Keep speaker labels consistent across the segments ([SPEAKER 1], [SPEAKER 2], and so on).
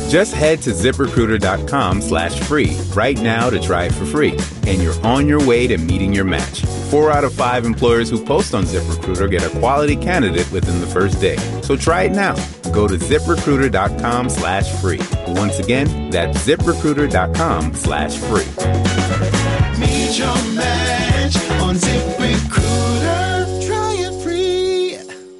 [SPEAKER 1] Just head to ZipRecruiter.com/free right now to try it for free. And you're on your way to meeting your match. 4 out of 5 employers who post on ZipRecruiter get a quality candidate within the first day. So try it now. Go to ZipRecruiter.com/free. Once again, that's ZipRecruiter.com/free.
[SPEAKER 2] Meet your match on ZipRecruiter. Try it free.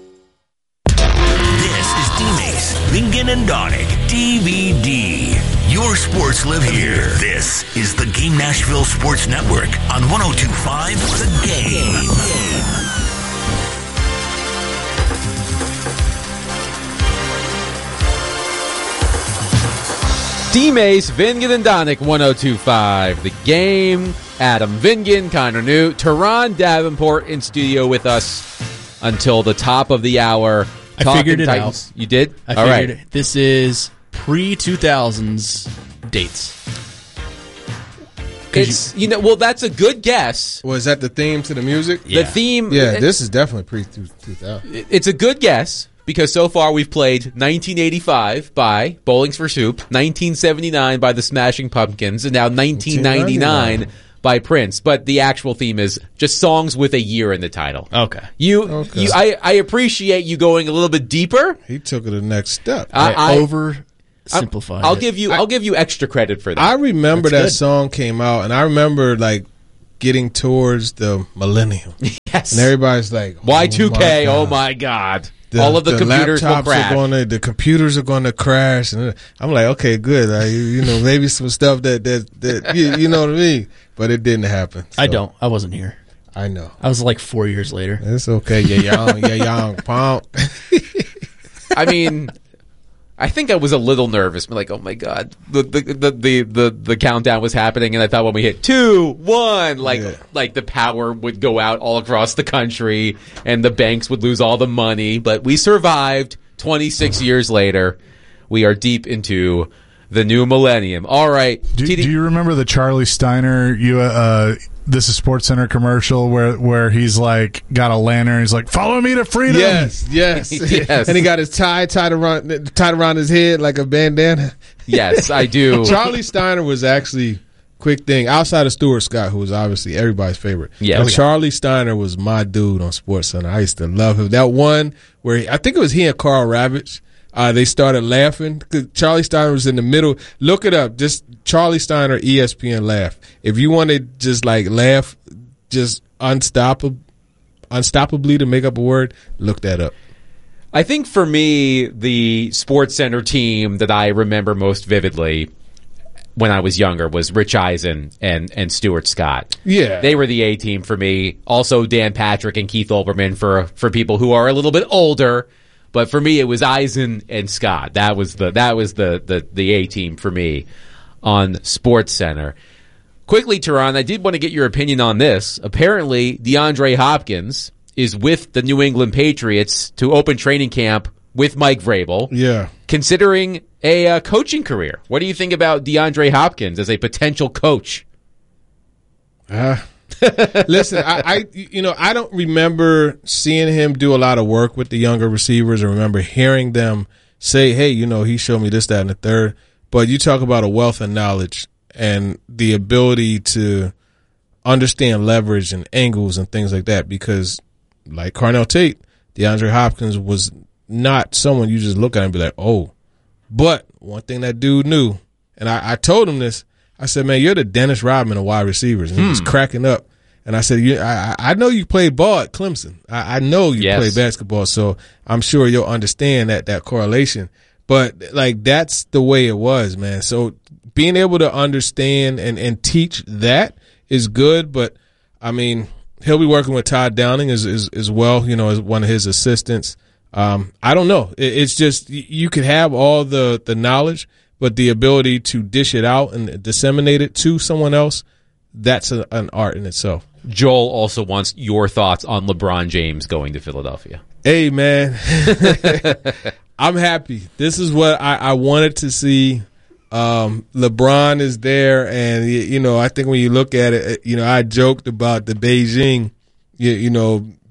[SPEAKER 3] This is D-Mace, Vingan and Donick, DVD. Your sports live here. This is the Game Nashville Sports Network on 102.5 The Game.
[SPEAKER 4] D-Mace, Vingan and Donick, 102.5 The Game. Adam Vingan, Connor Newt, Teron Davenport in studio with us until the top of the hour.
[SPEAKER 5] I figured it out.
[SPEAKER 4] You did?
[SPEAKER 5] I figured it. This is pre-2000s dates.
[SPEAKER 4] It's well, that's a good guess.
[SPEAKER 6] Was that the theme to the music?
[SPEAKER 4] The theme.
[SPEAKER 6] Yeah, this is definitely pre-2000.
[SPEAKER 4] It's a good guess because so far we've played 1985 by Bowlings for Soup, 1979 by the Smashing Pumpkins, and now 1999 by Prince. But the actual theme is just songs with a year in the title.
[SPEAKER 5] Okay.
[SPEAKER 4] I appreciate you going a little bit deeper.
[SPEAKER 6] He took it the next step.
[SPEAKER 5] I oversimplified.
[SPEAKER 4] I'll give you extra credit for that.
[SPEAKER 6] I remember
[SPEAKER 5] That's
[SPEAKER 6] that
[SPEAKER 5] good.
[SPEAKER 6] song came out, and I remember like getting towards the millennium.
[SPEAKER 4] Yes.
[SPEAKER 6] And everybody's like,
[SPEAKER 4] Y2K,
[SPEAKER 6] oh
[SPEAKER 4] oh my God.
[SPEAKER 6] The,
[SPEAKER 4] all of the computers will
[SPEAKER 6] laptops
[SPEAKER 4] crash.
[SPEAKER 6] the computers are going to crash, and I'm like, okay, good. Maybe some stuff that you know what I mean. But it didn't happen. So.
[SPEAKER 5] I don't. I wasn't here.
[SPEAKER 6] I know.
[SPEAKER 5] I was like 4 years later.
[SPEAKER 6] It's okay. Yeah, young, punk.
[SPEAKER 4] I mean, I think I was a little nervous. But like, oh my God, the countdown was happening, and I thought when we hit 2, 1, like the power would go out all across the country, and the banks would lose all the money. But we survived. 26 years later, we are deep into the new millennium. All right.
[SPEAKER 7] Do you remember the Charlie Steiner This Is Sports Center commercial where he's like got a lantern, he's like, follow me to freedom?
[SPEAKER 6] Yes.
[SPEAKER 4] Yes.
[SPEAKER 6] And he got his tie tied around his head like a bandana.
[SPEAKER 4] Yes, I do.
[SPEAKER 6] Charlie Steiner was actually, quick thing, outside of Stuart Scott, who was obviously everybody's favorite.
[SPEAKER 4] Yeah.
[SPEAKER 6] Charlie Steiner was my dude on Sports Center. I used to love him. That one where I think it was he and Carl Ravitch. They started laughing because Charlie Steiner was in the middle. Look it up. Just Charlie Steiner, ESPN laugh. If you want to just like laugh, just unstoppably to make up a word, look that up.
[SPEAKER 4] I think for me, the Sports Center team that I remember most vividly when I was younger was Rich Eisen and Stuart Scott.
[SPEAKER 6] Yeah.
[SPEAKER 4] They were the A team for me. Also Dan Patrick and Keith Olbermann for people who are a little bit older. But for me, it was Eisen and Scott. That was the A team for me on Sports Center. Quickly, Teron, I did want to get your opinion on this. Apparently, DeAndre Hopkins is with the New England Patriots to open training camp with Mike Vrabel.
[SPEAKER 6] Yeah.
[SPEAKER 4] Considering a coaching career. What do you think about DeAndre Hopkins as a potential coach?
[SPEAKER 6] Listen, I don't remember seeing him do a lot of work with the younger receivers. I remember hearing them say, hey, he showed me this, that, and the third. But you talk about a wealth of knowledge and the ability to understand leverage and angles and things like that, because like Carnell Tate, DeAndre Hopkins was not someone you just look at and be like, oh. But one thing that dude knew, and I told him this, I said, man, you're the Dennis Rodman of wide receivers. And he was cracking up. And I said, I know you played ball at Clemson. I know you played basketball, so I'm sure you'll understand that correlation. But, like, that's the way it was, man. So being able to understand and teach that is good. But, I mean, he'll be working with Todd Downing as well, as one of his assistants. I don't know. It's just you could have all the knowledge, but the ability to dish it out and disseminate it to someone else, that's an art in itself.
[SPEAKER 4] Joel also wants your thoughts on LeBron James going to Philadelphia.
[SPEAKER 6] Hey, man. I'm happy. This is what I wanted to see. LeBron is there, and, I think when you look at it, I joked about the Beijing,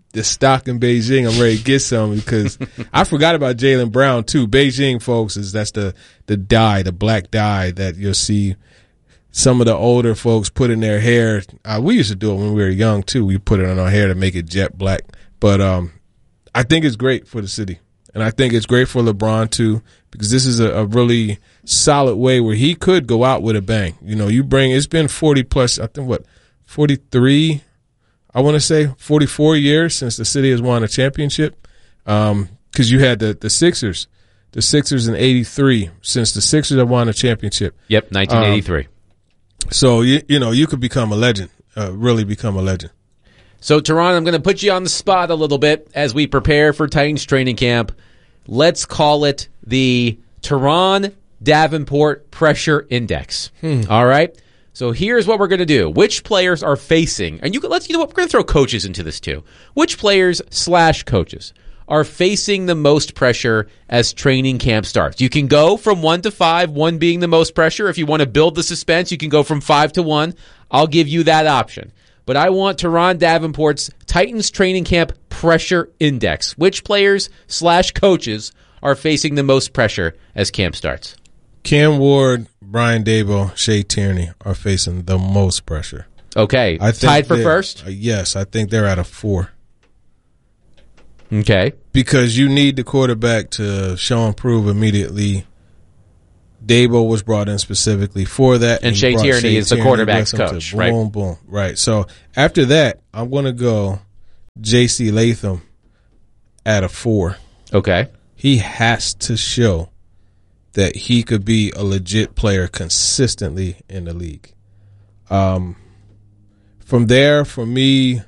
[SPEAKER 6] the stock in Beijing. I'm ready to get some because I forgot about Jaylen Brown too. Beijing, folks, that's the dye, the black dye that you'll see some of the older folks put in their hair. We used to do it when we were young too. We put it on our hair to make it jet black. But I think it's great for the city, and I think it's great for LeBron too because this is a really solid way where he could go out with a bang. You know, it's been 40 plus. I think 43. I want to say 44 years since the city has won a championship. Because you had the Sixers. The Sixers in 83, since the Sixers have won a championship.
[SPEAKER 4] Yep, 1983.
[SPEAKER 6] So, you could become a legend, really become a legend.
[SPEAKER 4] So, Teron, I'm going to put you on the spot a little bit as we prepare for Titans training camp. Let's call it the Teron Davenport Pressure Index. All right? So here's what we're going to do. Which players are facing, and you know what, we're going to throw coaches into this too. Which players / coaches are facing the most pressure as training camp starts? You can go from 1 to 5, 1 being the most pressure. If you want to build the suspense, you can go from 5 to 1. I'll give you that option. But I want Teron Davenport's Titans training camp pressure index. Which players / coaches are facing the most pressure as camp starts?
[SPEAKER 6] Cam Ward, Brian Daboll, Shea Tierney are facing the most pressure.
[SPEAKER 4] Okay. Tied for first?
[SPEAKER 6] Yes, I think they're at a 4.
[SPEAKER 4] Okay.
[SPEAKER 6] Because you need the quarterback to show and prove immediately. Daboll was brought in specifically for that.
[SPEAKER 4] And Shea Tierney is the quarterback's coach, right?
[SPEAKER 6] Boom, boom. Right. So after that, I'm going to go J.C. Latham at a 4.
[SPEAKER 4] Okay.
[SPEAKER 6] He has to show that he could be a legit player consistently in the league. From there, for me,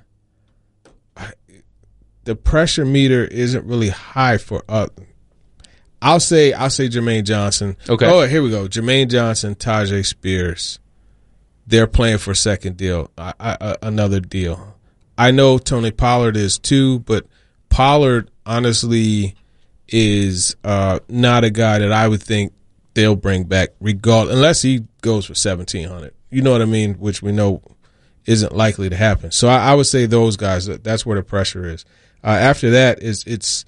[SPEAKER 6] the pressure meter isn't really high for us. I'll say Jermaine Johnson.
[SPEAKER 4] Okay.
[SPEAKER 6] Oh, here we go. Jermaine Johnson, Tajay Spears. They're playing for a second deal, another deal. I know Tony Pollard is too, but Pollard honestly is not a guy that I would think they'll bring back unless he goes for $1,700. You know what I mean? Which we know isn't likely to happen. So I would say those guys, that's where the pressure is. After that, it's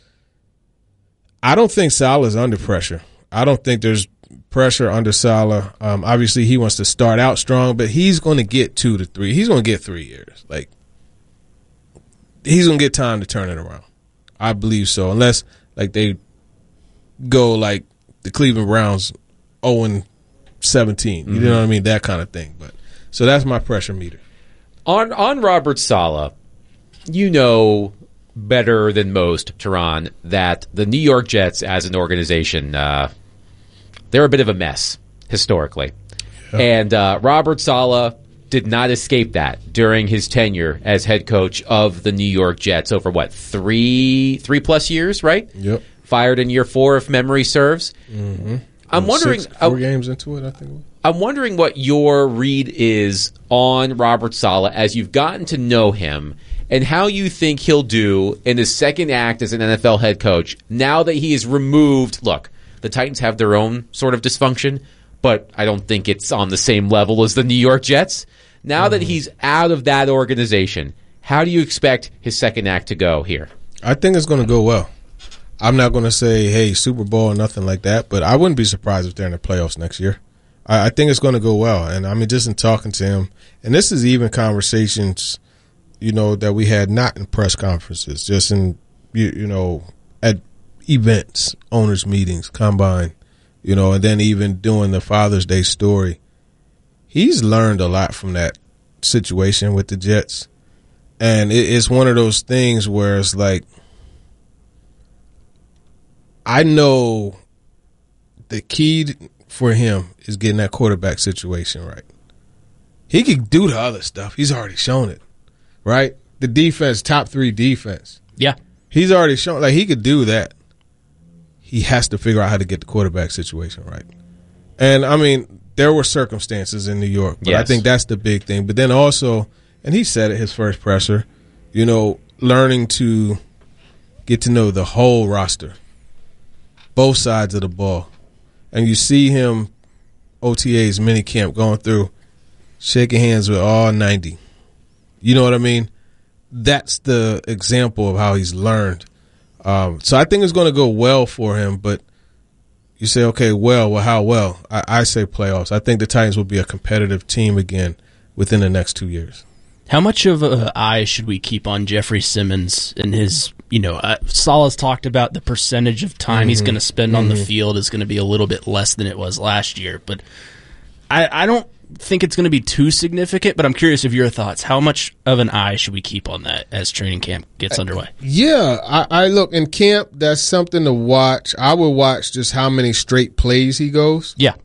[SPEAKER 6] I don't think Salah's under pressure. I don't think there's pressure under Salah. Obviously, he wants to start out strong, but he's going to get 2 to 3. He's going to get 3 years. Like, he's going to get time to turn it around. I believe so, unless they go like the Cleveland Browns 0-17. You know what I mean? That kind of thing. But so that's my pressure meter.
[SPEAKER 4] On Robert Saleh, you know better than most, Teron, that the New York Jets as an organization, they're a bit of a mess historically. Yeah. And Robert Saleh did not escape that during his tenure as head coach of the New York Jets over, 3+ years, right?
[SPEAKER 6] Yep.
[SPEAKER 4] Fired in year 4, if memory serves.
[SPEAKER 6] Mm-hmm.
[SPEAKER 4] I'm wondering...
[SPEAKER 6] 4 games into it, I think.
[SPEAKER 4] I'm wondering what your read is on Robert Saleh as you've gotten to know him and how you think he'll do in his second act as an NFL head coach now that he is removed. Look, the Titans have their own sort of dysfunction, but I don't think it's on the same level as the New York Jets. Now that he's out of that organization, how do you expect his second act to go here?
[SPEAKER 6] I think it's going to go well. I'm not going to say, hey, Super Bowl or nothing like that, but I wouldn't be surprised if they're in the playoffs next year. I think it's going to go well. And, I mean, just in talking to him, and this is even conversations, that we had not in press conferences, just in, at events, owners' meetings, combine, and then even doing the Father's Day story. He's learned a lot from that situation with the Jets. And it's one of those things where it's like, I know the key for him is getting that quarterback situation right. He can do the other stuff. He's already shown it, right? The defense, top 3 defense.
[SPEAKER 5] Yeah.
[SPEAKER 6] He's already shown, he could do that. He has to figure out how to get the quarterback situation right. And, I mean, there were circumstances in New York, but I think that's the big thing. But then also, and he said it, his first presser, learning to get to know the whole roster, both sides of the ball. And you see him, OTA's minicamp, going through, shaking hands with all 90. You know what I mean? that's the example of how he's learned. So I think it's going to go well for him, but you say, okay, well, how well? I say playoffs. I think the Titans will be a competitive team again within the next 2 years.
[SPEAKER 5] How much of an eye should we keep on Jeffrey Simmons and his, Salah's talked about the percentage of time he's going to spend on the field is going to be a little bit less than it was last year, but I don't think it's going to be too significant, but I'm curious of your thoughts. How much of an eye should we keep on that as training camp gets underway?
[SPEAKER 6] Yeah, I look, in camp, that's something to watch. I would watch just how many straight plays he goes.
[SPEAKER 5] Yeah.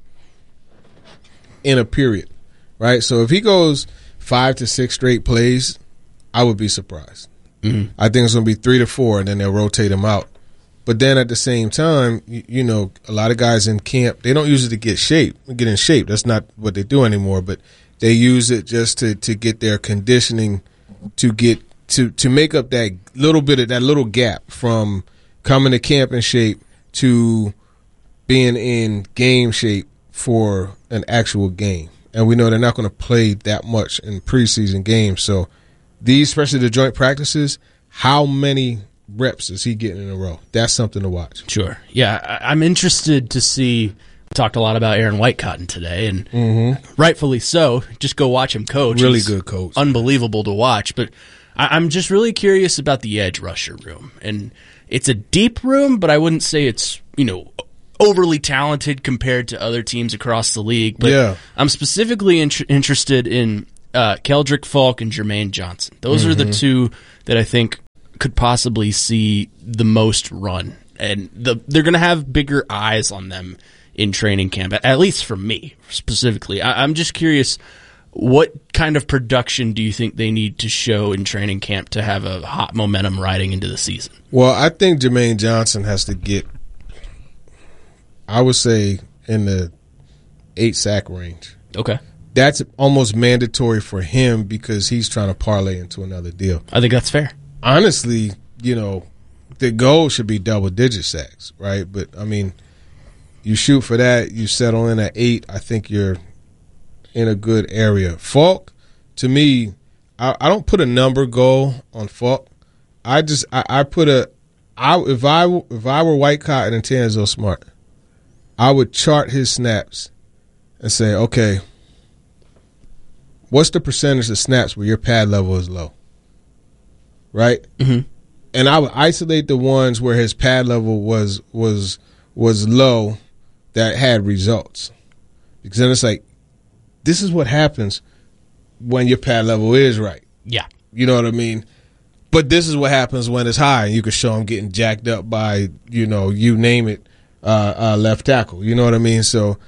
[SPEAKER 6] In a period, right? So if he goes 5 to 6 straight plays, I would be surprised. Mm-hmm. I think it's going to be 3 to 4, and then they'll rotate him out. But then at the same time, a lot of guys in camp, they don't use it to get in shape. That's not what they do anymore. But they use it just to get their conditioning, to get to make up that little bit of that little gap from coming to camp in shape to being in game shape for an actual game. And we know they're not going to play that much in preseason games. So these, especially the joint practices, how many reps is he getting in a row? That's something to watch.
[SPEAKER 5] Sure. Yeah, I'm interested to see. We talked a lot about Aaron Whitecotton today, and rightfully so. Just go watch him coach.
[SPEAKER 6] Really
[SPEAKER 5] He's
[SPEAKER 6] good coach.
[SPEAKER 5] Unbelievable to watch. But I'm just really curious about the edge rusher room. And it's a deep room, but I wouldn't say it's, overly talented compared to other teams across the league. But
[SPEAKER 6] yeah.
[SPEAKER 5] I'm specifically interested in Keldrick Falk and Jermaine Johnson. Those are the two that I think could possibly see the most run, and they're going to have bigger eyes on them in training camp, at least for me specifically. I'm just curious, what kind of production do you think they need to show in training camp to have a hot momentum riding into the season?
[SPEAKER 6] Well, I think Jermaine Johnson has to get, I would say, in the 8-sack range.
[SPEAKER 5] Okay.
[SPEAKER 6] That's almost mandatory for him because he's trying to parlay into another deal.
[SPEAKER 5] I think that's fair.
[SPEAKER 6] Honestly, the goal should be double-digit sacks, right? But, you shoot for that, you settle in at 8, I think you're in a good area. Falk, to me, I don't put a number goal on Falk. I put if I were Whitecotton and Tanzo Smart, I would chart his snaps and say, okay, what's the percentage of snaps where your pad level is low? Right?
[SPEAKER 5] Mm-hmm.
[SPEAKER 6] And I would isolate the ones where his pad level was low that had results. Because then it's like, this is what happens when your pad level is right.
[SPEAKER 5] Yeah.
[SPEAKER 6] You know what I mean? But this is what happens when it's high, and you can show him getting jacked up by, you name it, left tackle. You know what I mean? So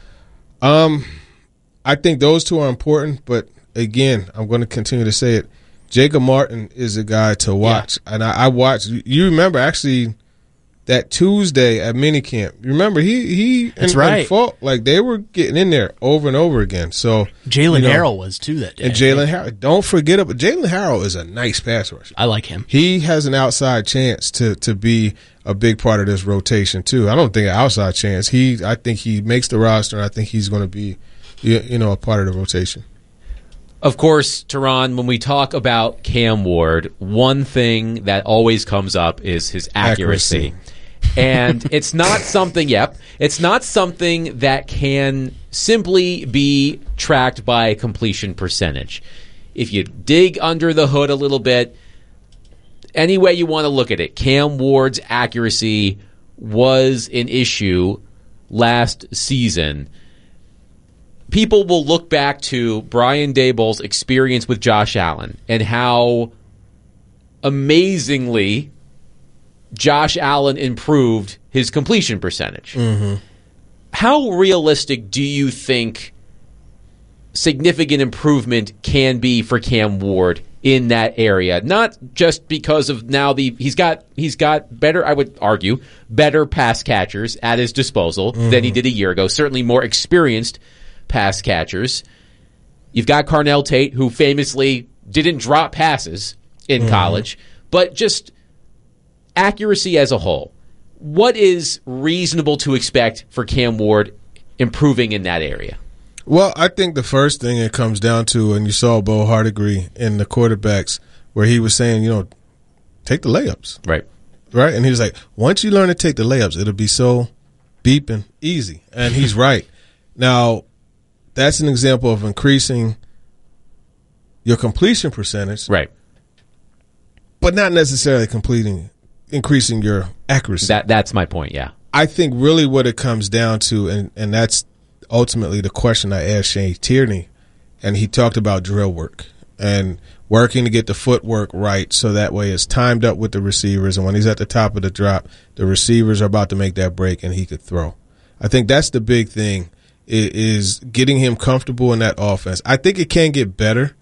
[SPEAKER 6] I think those two are important, but again, I'm going to continue to say it. Jacob Martin is a guy to watch. Yeah. And I watched, you remember actually that Tuesday at minicamp. You remember he
[SPEAKER 5] That's
[SPEAKER 6] and
[SPEAKER 5] right.
[SPEAKER 6] Falk, like they were getting in there over and over again. So
[SPEAKER 5] Jalen Harrell was too that day.
[SPEAKER 6] And Jalen Harrell, don't forget about Jalen Harrell is a nice pass rusher.
[SPEAKER 5] I like him.
[SPEAKER 6] He has an outside chance to be a big part of this rotation too. I don't think an outside chance. I think he makes the roster, and I think he's going to be a part of the rotation.
[SPEAKER 4] Of course, Teron, when we talk about Cam Ward, one thing that always comes up is his accuracy. And it's not something that can simply be tracked by completion percentage. If you dig under the hood a little bit, any way you want to look at it, Cam Ward's accuracy was an issue last season. People will look back to Brian Daboll's experience with Josh Allen and how amazingly Josh Allen improved his completion percentage.
[SPEAKER 6] Mm-hmm.
[SPEAKER 4] How realistic do you think significant improvement can be for Cam Ward in that area? Not just because of now he's got better, I would argue, better pass catchers at his disposal than he did a year ago. Certainly more experienced pass catchers. You've got Carnell Tate, who famously didn't drop passes in college, but just accuracy as a whole. What is reasonable to expect for Cam Ward improving in that area?
[SPEAKER 6] Well, I think the first thing it comes down to, and you saw Bo Hardigree in the quarterbacks where he was saying, take the layups.
[SPEAKER 4] Right.
[SPEAKER 6] Right? And he was like, once you learn to take the layups, it'll be so beeping easy. And he's right. Now, that's an example of increasing your completion percentage.
[SPEAKER 4] Right.
[SPEAKER 6] But not necessarily increasing your accuracy.
[SPEAKER 4] That's my point, yeah.
[SPEAKER 6] I think really what it comes down to, and that's ultimately the question I asked Shane Tierney, and he talked about drill work and working to get the footwork right so that way it's timed up with the receivers, and when he's at the top of the drop, the receivers are about to make that break and he could throw. I think that's the big thing, is getting him comfortable in that offense. I think it can get better.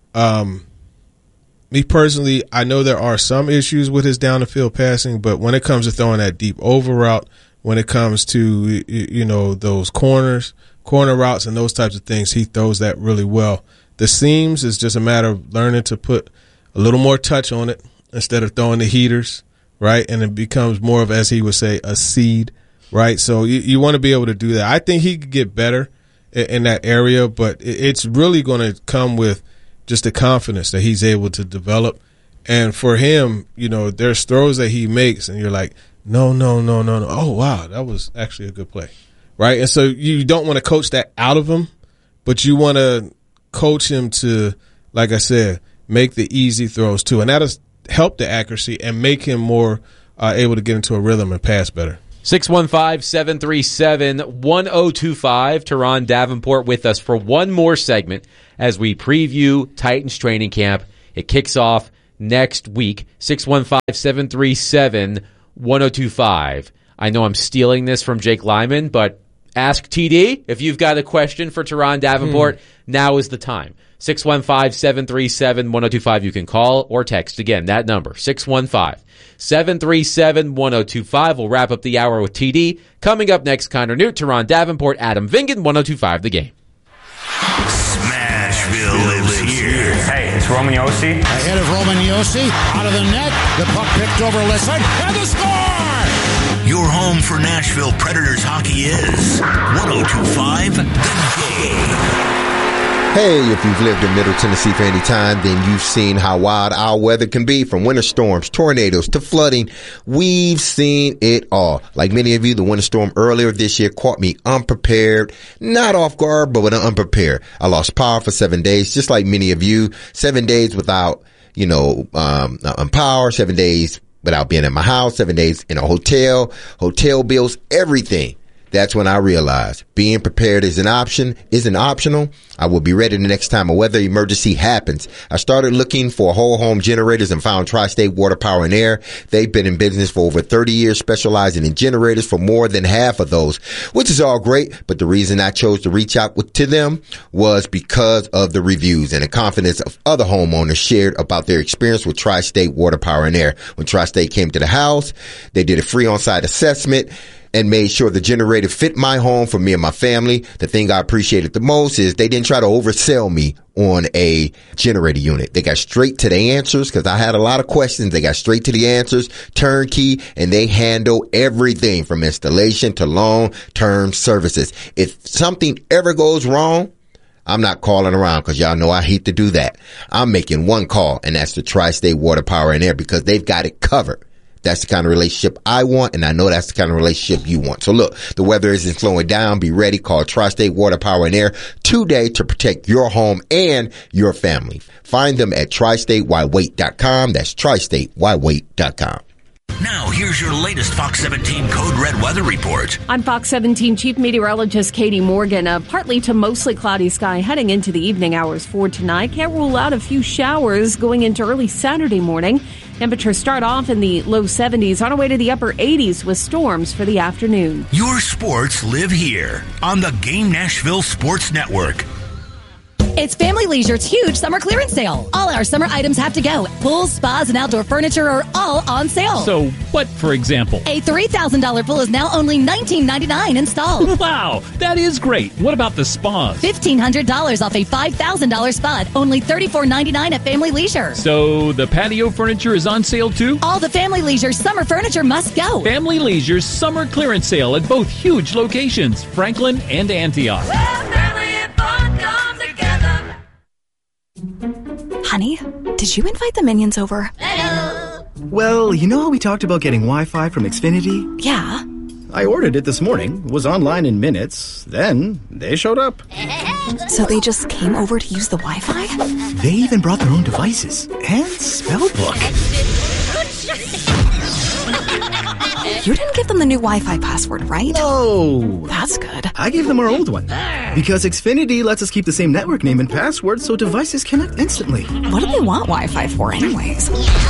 [SPEAKER 6] Me personally, I know there are some issues with his down the field passing, but when it comes to throwing that deep over route, when it comes to, those corner routes and those types of things, he throws that really well. The seams is just a matter of learning to put a little more touch on it instead of throwing the heaters, right? And it becomes more of, as he would say, a seed, right? So you want to be able to do that. I think he could get better in that area, but it's really going to come with just the confidence that he's able to develop. And for him, there's throws that he makes and you're like, no. Oh, wow, that was actually a good play, right? And so you don't want to coach that out of him, but you want to coach him to, like I said, make the easy throws too. And that'll help the accuracy and make him more able to get into a rhythm and pass better.
[SPEAKER 4] 615-737-1025. Teron Davenport with us for one more segment as we preview Titans training camp. It kicks off next week. 615-737-1025. I know I'm stealing this from Jake Lyman, but ask TD if you've got a question for Teron Davenport. Now is the time. 615-737-1025. You can call or text. Again, that number, 615-737-1025. We'll wrap up the hour with TD. Coming up next, Connor Newt, Teron Davenport, Adam Vingan, 102.5 The Game.
[SPEAKER 3] Smashville lives here.
[SPEAKER 8] Hey, it's Roman Yossi.
[SPEAKER 9] Ahead of Roman Yossi, out of the net, the puck picked over Lisson, and the score!
[SPEAKER 3] Your home for Nashville Predators hockey is 102.5 The Game.
[SPEAKER 10] Hey, if you've lived in Middle Tennessee for any time, then you've seen how wild our weather can be, from winter storms, tornadoes, to flooding. We've seen it all. Like many of you, the winter storm earlier this year caught me unprepared, not off guard, but unprepared. I lost power for 7 days, just like many of you. 7 days without, power, 7 days without being at my house, 7 days in a hotel bills, everything. That's when I realized being prepared isn't optional. I will be ready the next time a weather emergency happens. I started looking for whole home generators and found Tri-State Water, Power, and Air. They've been in business for over 30 years, specializing in generators for more than half of those, which is all great. But the reason I chose to reach out to them was because of the reviews and the confidence of other homeowners shared about their experience with Tri-State Water, Power, and Air. When Tri-State came to the house, they did a free on-site assessment and made sure the generator fit my home for me and my family. The thing I appreciated the most is they didn't try to oversell me on a generator unit. They got straight to the answers because I had a lot of questions. They got straight to the answers, turnkey, and they handle everything from installation to long-term services. If something ever goes wrong, I'm not calling around because y'all know I hate to do that. I'm making one call, and that's the Tri-State Water, Power, and Air, because they've got it covered. That's the kind of relationship I want, and I know that's the kind of relationship you want. So look, the weather isn't slowing down. Be ready. Call Tri-State Water, Power, and Air today to protect your home and your family. Find them at tristatewhywait.com. That's tristatewhywait.com.
[SPEAKER 3] Now, here's your latest Fox 17 Code Red weather report.
[SPEAKER 11] On Fox 17, Chief Meteorologist Katie Morgan, a partly to mostly cloudy sky heading into the evening hours for tonight. Can't rule out a few showers going into early Saturday morning. Temperatures start off in the low 70s on our way to the upper 80s with storms for the afternoon.
[SPEAKER 3] Your sports live here on the Game Nashville Sports Network.
[SPEAKER 12] It's Family Leisure's huge summer clearance sale. All our summer items have to go. Pools, spas, and outdoor furniture are all on sale.
[SPEAKER 13] So what, for example?
[SPEAKER 12] A $3,000 pool is now only $19.99 installed.
[SPEAKER 13] Wow, that is great. What about the spas?
[SPEAKER 12] $1,500 off a $5,000 spa, only $34.99 at Family Leisure.
[SPEAKER 13] So the patio furniture is on sale too?
[SPEAKER 12] All the Family Leisure summer furniture must go.
[SPEAKER 13] Family Leisure's summer clearance sale at both huge locations, Franklin and Antioch.
[SPEAKER 12] Honey,
[SPEAKER 8] did you invite the minions over?
[SPEAKER 14] Well, you know how we talked about getting Wi-Fi from Xfinity?
[SPEAKER 8] Yeah.
[SPEAKER 14] I ordered it this morning, was online in minutes, then they showed up.
[SPEAKER 8] So they just came over to use the Wi-Fi?
[SPEAKER 14] They even brought their own devices and spellbook.
[SPEAKER 8] You didn't give them the new Wi-Fi password, right?
[SPEAKER 14] No.
[SPEAKER 8] That's good.
[SPEAKER 14] I gave them our old one. Because Xfinity lets us keep the same network name and password so devices connect instantly.
[SPEAKER 8] What do they want Wi-Fi for anyways?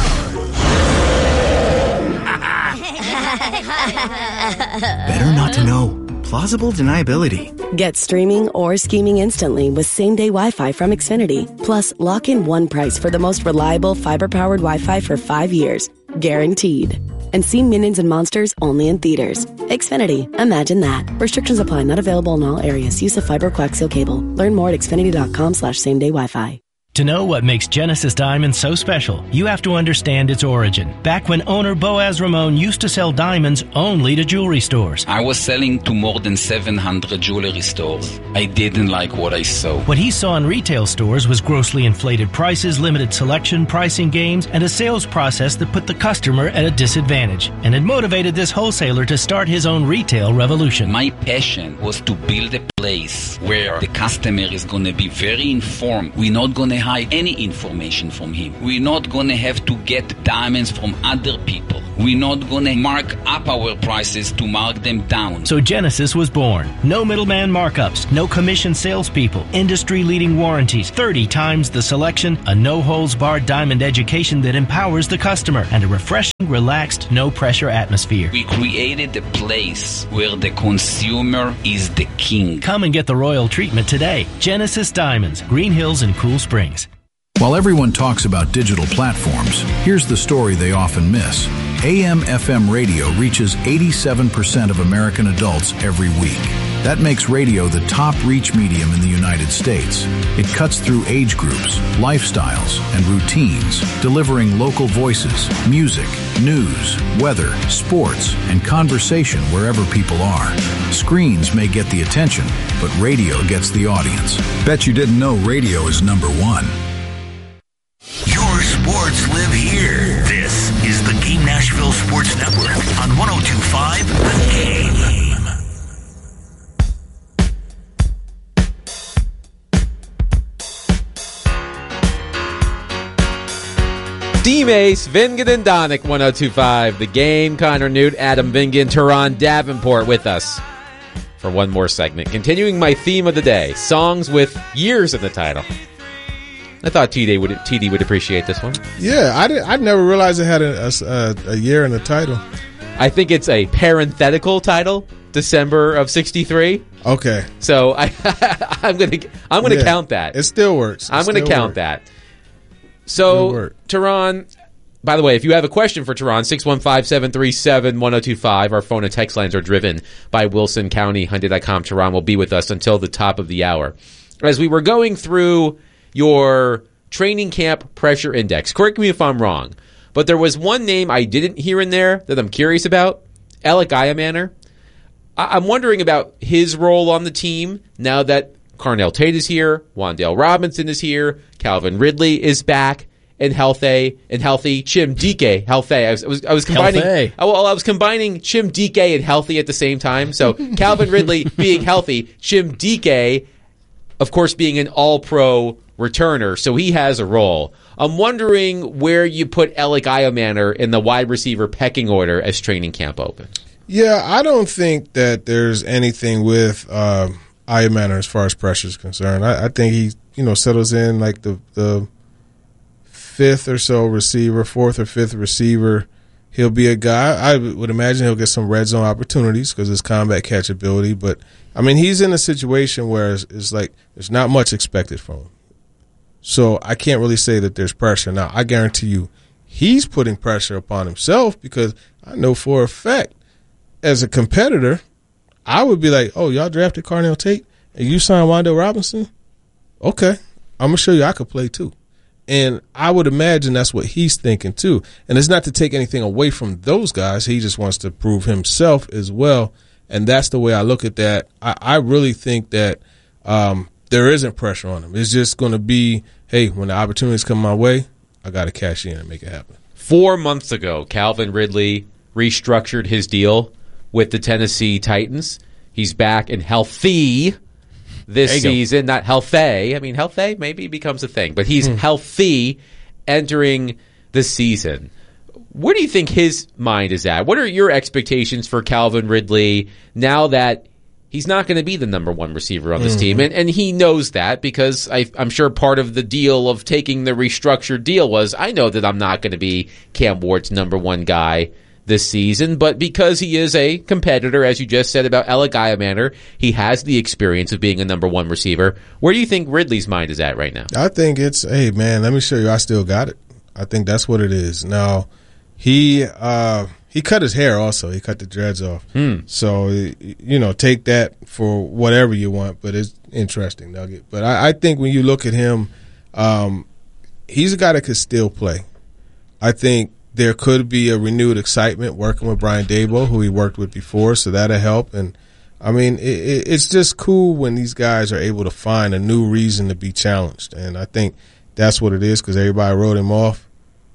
[SPEAKER 14] Better not to know. Plausible deniability.
[SPEAKER 15] Get streaming or scheming instantly with same-day Wi-Fi from Xfinity. Plus, lock in one price for the most reliable fiber-powered Wi-Fi for 5 years. Guaranteed. And see Minions and Monsters only in theaters. Xfinity. Imagine that. Restrictions apply. Not available in all areas. Use of fiber coaxial cable. Learn more at xfinity.com/same-day Wi-Fi.
[SPEAKER 16] To know what makes Genesis Diamonds so special, you have to understand its origin. Back when owner Boaz Ramon used to sell diamonds only to jewelry stores.
[SPEAKER 17] I was selling to more than 700 jewelry stores. I didn't like what I saw.
[SPEAKER 16] What he saw in retail stores was grossly inflated prices, limited selection, pricing games, and a sales process that put the customer at a disadvantage. And it motivated this wholesaler to start his own retail revolution.
[SPEAKER 17] My passion was to build a place where the customer is going to be very informed. We're not going to hide any information from him. We're not going to have to get diamonds from other people. We're not going to mark up our prices to mark them down.
[SPEAKER 16] So Genesis was born. No middleman markups, no commission salespeople, industry-leading warranties, 30 times the selection, a no-holds-barred diamond education that empowers the customer, and a refreshing, relaxed, no-pressure atmosphere.
[SPEAKER 17] We created a place where the consumer is the king.
[SPEAKER 16] Come and get the royal treatment today. Genesis Diamonds, Green Hills and Cool Springs.
[SPEAKER 18] While everyone talks about digital platforms, here's the story they often miss. AM/FM radio reaches 87% of American adults every week. That makes radio the top reach medium in the United States. It cuts through age groups, lifestyles, and routines, delivering local voices, music, news, weather, sports, and conversation wherever people are. Screens may get the attention, but radio gets the audience. Bet you didn't know radio is number one.
[SPEAKER 3] Your sports live here. This is the Game Nashville Sports Network on 102.5 The Game.
[SPEAKER 4] D-Mace, Vingan and Donick, 102.5 The Game. Connor Newt, Adam Vingan, Teron Davenport with us for one more segment. Continuing my theme of the day, songs with years in the title. I thought TD would appreciate this one.
[SPEAKER 6] Yeah, I never realized it had a year in the title.
[SPEAKER 4] I think it's a parenthetical title, December of '63.
[SPEAKER 6] Okay,
[SPEAKER 4] so I'm gonna count that.
[SPEAKER 6] It still works.
[SPEAKER 4] I'm gonna count that. So, Teron, by the way, if you have a question for Teron, 615-737-1025. Our phone and text lines are driven by Wilson County Hyundai.com. Teron will be with us until the top of the hour. As we were going through your training camp pressure index, correct me if I'm wrong, but there was one name I didn't hear in there that I'm curious about, Alec Iamaner. I'm wondering about his role on the team now that Carnell Tate is here, Wan'Dale Robinson is here, Calvin Ridley is back and healthy. Chim Dike healthy. I was combining. I was combining Chim Dike and healthy at the same time. So Calvin Ridley being healthy, Chim Dike, of course, being an All-Pro returner, so he has a role. I'm wondering where you put Alec Iamaner in the wide receiver pecking order as training camp opens.
[SPEAKER 6] Yeah, I don't think that there's anything with Iamaner as far as pressure is concerned. I think he, settles in like the fifth or so receiver, fourth or fifth receiver. He'll be a guy. I would imagine he'll get some red zone opportunities because his combat catchability. But I mean, he's in a situation where it's like there's not much expected from him. So I can't really say that there's pressure. Now, I guarantee you he's putting pressure upon himself because I know for a fact as a competitor, I would be like, oh, y'all drafted Carnell Tate and you signed Wan'Dale Robinson? Okay, I'm going to show you I could play too. And I would imagine that's what he's thinking too. And it's not to take anything away from those guys. He just wants to prove himself as well. And that's the way I look at that. I really think that there isn't pressure on him. It's just going to be, hey, when the opportunities come my way, I got to cash in and make it happen.
[SPEAKER 4] 4 months ago, Calvin Ridley restructured his deal with the Tennessee Titans. He's back and healthy this season. Not healthy. I mean, healthy maybe becomes a thing, but he's healthy entering the season. Where do you think his mind is at? What are your expectations for Calvin Ridley now that he's not going to be the number one receiver on this team? And he knows that because I'm sure part of the deal of taking the restructured deal was, I know that I'm not going to be Cam Ward's number one guy this season, but because he is a competitor, as you just said about Ella Guyamander, he has the experience of being a number one receiver. Where do you think Ridley's mind is at right now?
[SPEAKER 6] I think it's, hey, man, let me show you I still got it. I think that's what it is. Now, he cut his hair also. He cut the dreads off. So, you know, take that for whatever you want, but it's interesting, Nugget. But I think when you look at him, he's a guy that could still play. I think there could be a renewed excitement working with Brian Daboll, who he worked with before, so that'll help. And, I mean, it's just cool when these guys are able to find a new reason to be challenged. And I think that's what it is because everybody wrote him off.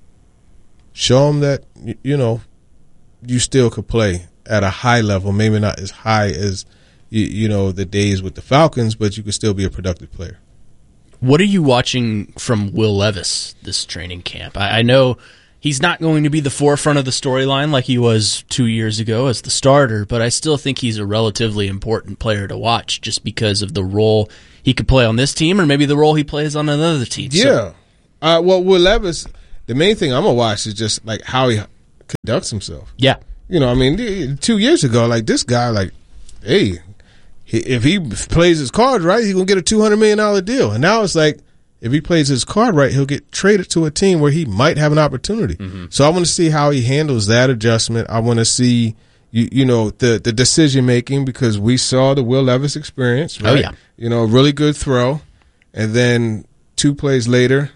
[SPEAKER 6] Show him that, you know, you still could play at a high level, maybe not as high as, you know, the days with the Falcons, but you could still be a productive player.
[SPEAKER 5] What are you watching from Will Levis this training camp? I know he's not going to be the forefront of the storyline like he was 2 years ago as the starter, but I still think he's a relatively important player to watch just because of the role he could play on this team or maybe the role he plays on another team.
[SPEAKER 6] Yeah. Well, Will Levis, the main thing I'm going to watch is just like how he conducts himself.
[SPEAKER 5] Yeah.
[SPEAKER 6] You know, I mean, 2 years ago, like this guy, like, hey, if he plays his cards right, he's going to get a $200 million deal. And now it's like, if he plays his card right, he'll get traded to a team where he might have an opportunity. So I want to see how he handles that adjustment. I want to see, you know, the decision making because we saw the Will Levis experience, right?
[SPEAKER 5] Oh, yeah.
[SPEAKER 6] You know, really good throw. And then 2 plays later,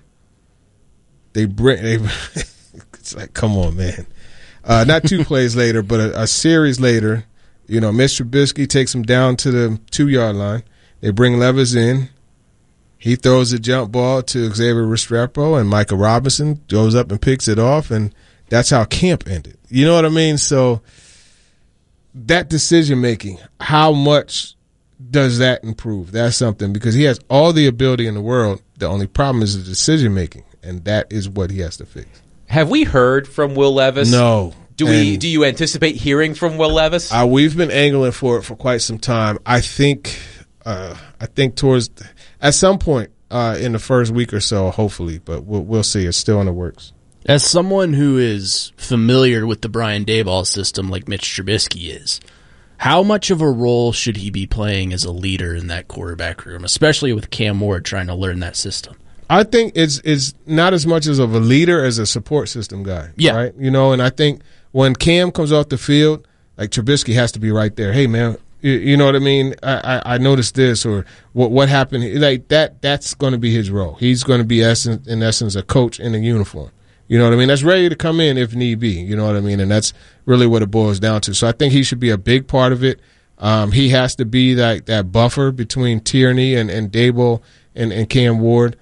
[SPEAKER 6] it's like, come on, man. Not 2 plays later, but a series later, you know, Mitch Trubisky takes him down to the 2-yard line. They bring Levis in. He throws a jump ball to Xavier Restrepo, and Micah Robinson goes up and picks it off, and that's how camp ended. You know what I mean? So that decision-making, how much does that improve? That's something because he has all the ability in the world. The only problem is the decision-making, and that is what he has to fix.
[SPEAKER 4] Have we heard from Will Levis?
[SPEAKER 6] No.
[SPEAKER 4] Do you anticipate hearing from Will Levis?
[SPEAKER 6] We've been angling for it for quite some time. I think towards at some point in the first week or so, hopefully, but we'll see. It's still in the works.
[SPEAKER 5] As someone who is familiar with the Brian Daboll system like Mitch Trubisky is, how much of a role should he be playing as a leader in that quarterback room, especially with Cam Ward trying to learn that system?
[SPEAKER 6] I think it's not as much as of a leader as a support system guy.
[SPEAKER 5] Yeah.
[SPEAKER 6] Right? You know, and I think when Cam comes off the field, like Trubisky has to be right there. Hey, man, you know what I mean? I noticed this or what happened. Like that's going to be his role. He's going to be, in essence, a coach in a uniform. You know what I mean? That's ready to come in if need be. You know what I mean? And that's really what it boils down to. So I think he should be a big part of it. He has to be that buffer between Tierney and Daboll and Cam Ward.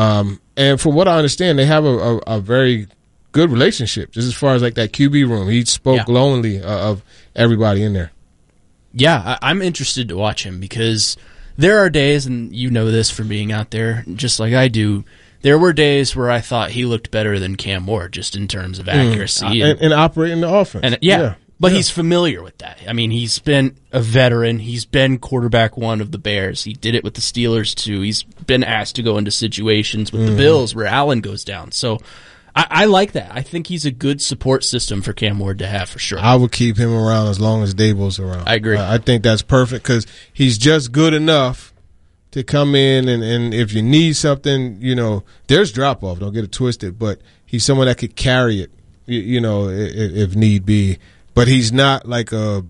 [SPEAKER 6] And from what I understand, they have a very good relationship, just as far as like that QB room. He spoke glowingly of everybody in there.
[SPEAKER 5] Yeah, I'm interested to watch him because there are days, and you know this from being out there, just like I do, there were days where I thought he looked better than Cam Ward just in terms of accuracy.
[SPEAKER 6] And operating the offense.
[SPEAKER 5] And but he's familiar with that. I mean, he's been a veteran. He's been quarterback one of the Bears. He did it with the Steelers, too. He's been asked to go into situations with the Bills where Allen goes down. So I like that. I think he's a good support system for Cam Ward to have, for sure.
[SPEAKER 6] I would keep him around as long as Daboll's around.
[SPEAKER 5] I agree.
[SPEAKER 6] I think that's perfect because he's just good enough to come in and if you need something, you know, there's drop-off. Don't get it twisted. But he's someone that could carry it, you know, if need be. But he's not like a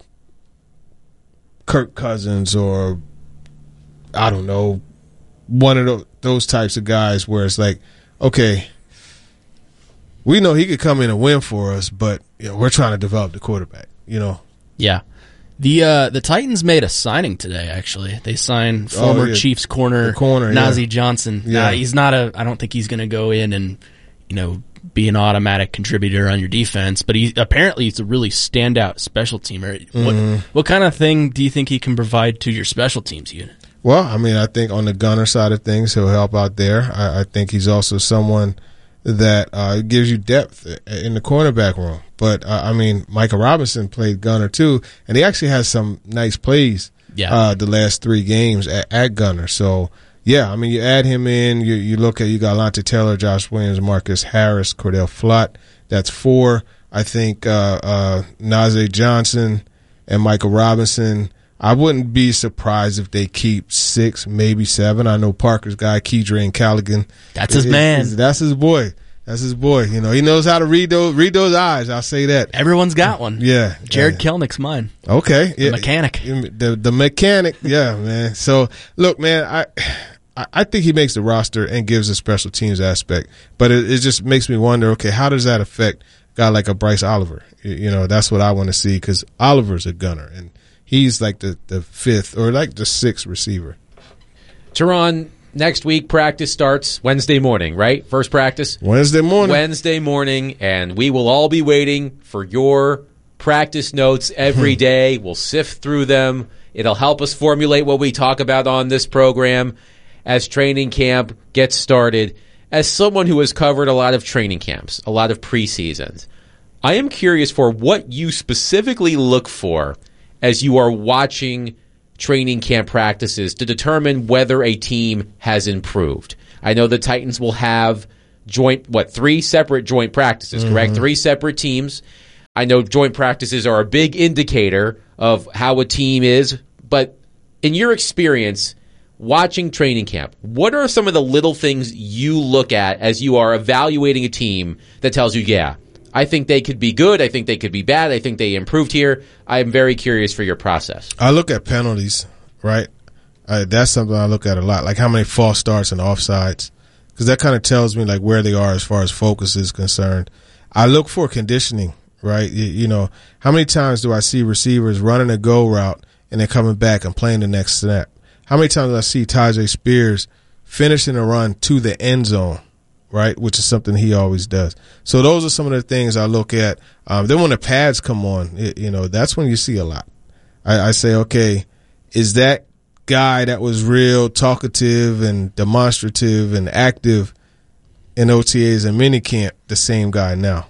[SPEAKER 6] Kirk Cousins or, I don't know, one of those types of guys where it's like, okay, we know he could come in and win for us, but you know, we're trying to develop the quarterback, you know.
[SPEAKER 5] Yeah. The Titans made a signing today, actually. They signed former Chiefs corner
[SPEAKER 6] Nazeeh
[SPEAKER 5] Johnson.
[SPEAKER 6] Yeah.
[SPEAKER 5] He's not I don't think he's going to go in and be an automatic contributor on your defense, but he's a really standout special teamer. What kind of thing do you think he can provide to your special teams unit?
[SPEAKER 6] Well, I mean, I think on the gunner side of things, he'll help out there. I think he's also someone that gives you depth in the cornerback room. But, I mean, Micah Robinson played gunner too, and he actually has some nice plays the last 3 games at gunner. So, yeah, I mean, you add him in, you look at, you got Lante Taylor, Josh Williams, Marcus Harris, Cordell Flott. That's 4. I think Najee Johnson and Micah Robinson. I wouldn't be surprised if they keep 6, maybe 7. I know Parker's guy, Keydre Callaghan.
[SPEAKER 5] That's his man.
[SPEAKER 6] That's his boy. That's his boy. He knows how to read those eyes. I'll say that.
[SPEAKER 5] Everyone's got one.
[SPEAKER 6] Yeah.
[SPEAKER 5] Jared Kelnick's mine.
[SPEAKER 6] Okay.
[SPEAKER 5] The mechanic.
[SPEAKER 6] The mechanic. Yeah, man. So, look, man, I think he makes the roster and gives a special teams aspect. But it just makes me wonder, okay, how does that affect a guy like a Bryce Oliver? That's what I want to see, because Oliver's a gunner, and he's like the 5th or like the 6th receiver.
[SPEAKER 4] Teron, next week practice starts Wednesday morning, right? First practice?
[SPEAKER 6] Wednesday
[SPEAKER 4] morning, and we will all be waiting for your practice notes every day. We'll sift through them. It'll help us formulate what we talk about on this program as training camp gets started. As someone who has covered a lot of training camps, a lot of preseasons, I am curious for what you specifically look for as you are watching training camp practices to determine whether a team has improved. I know the Titans will have 3 separate joint practices, correct? 3 separate teams. I know joint practices are a big indicator of how a team is, but in your experience watching training camp, what are some of the little things you look at as you are evaluating a team that tells you, yeah, I think they could be good. I think they could be bad. I think they improved here. I am very curious for your process.
[SPEAKER 6] I look at penalties, right? That's something I look at a lot, like how many false starts and offsides, because that kind of tells me like where they are as far as focus is concerned. I look for conditioning, right? How many times do I see receivers running a go route and then coming back and playing the next snap? How many times do I see Tyjae Spears finishing a run to the end zone? Right, which is something he always does. So those are some of the things I look at. Then when the pads come on, that's when you see a lot. I say, okay, is that guy that was real talkative and demonstrative and active in OTAs and minicamp the same guy now?